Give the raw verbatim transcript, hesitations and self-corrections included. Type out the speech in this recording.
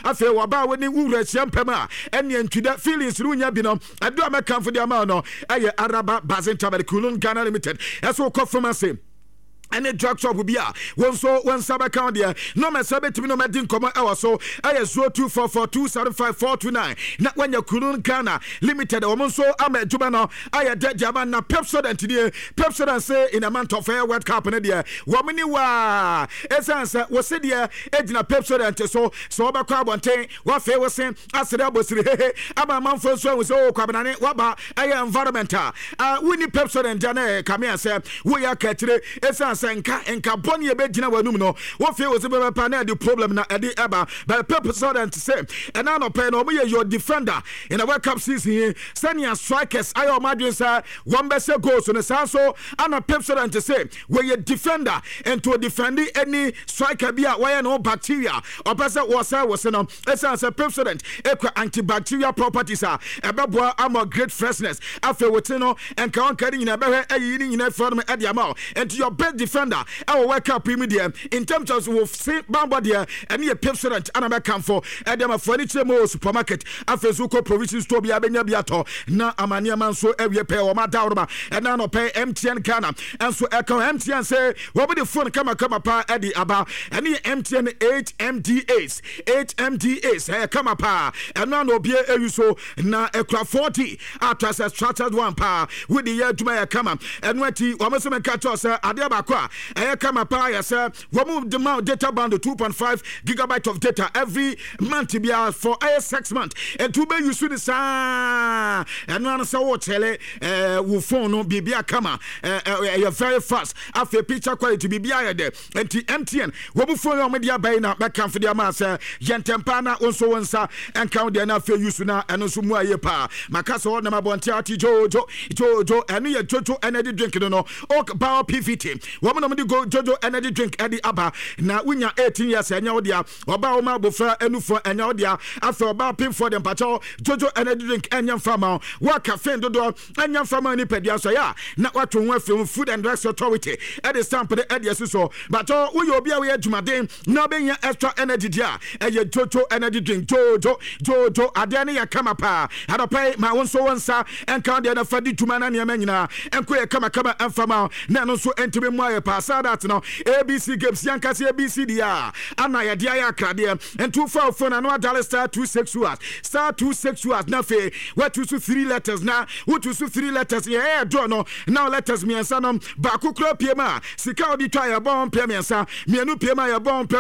afe waba woni wura siampem a ene ntwida feelings ru nya bi no ado amekamfo de ama no eye Araba Basin Tabari Kulun Ghana Limited eso ko pharmacy any drug shop will be a one so one sub account there. No me sabe to me no me din come out so I zero two four four two seven five four two nine. Not when you Kulun Ghana Limited or so I'm a Jubano. I a dead Jaman na Pepsodent today. Pepsodent say in a month of air World Cup in there. Womani wa essence was said there Edna Pepsodent so so about carbon ten what fair was saying as the was hey I'm a man for so was oh carbonane waba I environmental. Uh we need Pepsodent Jane come here say we are catching essence Enka enka boni ebe gina wanum no wo fe wo se be pa na the problem na ede eba by purpose so that to say and now no pay no me your defender in a World Cup season here senior strikers ayo madwen say one best goal so ne so ana pep so that to say we your defender and to defend any striker bia why no bacteria or person was say was no esa say pep so that equal antibacterial properties are ebeboa am great freshness afa wotino enka on kari nyina behwe ayi ni nyina from e dia ma and your best defender our World Cup premium in terms of wolf say bamba there and ye pepsodent and I come for edema furniture mo supermarket afezuko provision store bia benya biato na amania man so ewie pay o ma dawroma and na no pay M T N Ghana and so e come M T N say we be the phone come come pa edi aba and ye M T N eight M D As eight M D As e come pa and na no bia ewi so na ekra forty atras structured one pa with the year to come and wati we must make catch us ade ba I come up I say we move the amount data band to two point five gigabyte of data every month be for a six months and to be you should say and one say what tele uh wo phone no be bia kama uh very fast after picture quality be bia there and M T N we move phone on media by na back can for the man say yentempa na onso wonsa and count there na fe use na and so mu aye pa makasa o na mabonti ati jojo jojo and ye jojo energy drink no ok power P V T woman no go jojo energy drink edi aba na wunya eighteen years enya odia oba o ma bofra enufo enya odia afa oba pin for dem pacho jojo energy drink enya fama wa caffeine dodo enya fama ni pedia so ya na wato ho afem food and drugs authority e dey stamp the edi so but wo ye obi a we adwumaden na benya extra energy dia eye jojo energy drink jojo jojo ade ne ya kama pa adopai ma wonso wonsa enka de na fadi dwuma na ne nyina enko ye kama kama enfama na no so entime mu aye pa that no A B C games yankasi A B C dia ana ya dia ya krade and two four phone and one dollar star two six two star two six two na fe what two three letters na what two three letters yeah draw no now letters me ansa no ba kokro pie ma sika odi twa ya bon pie me ansa me anu pie ma ya bon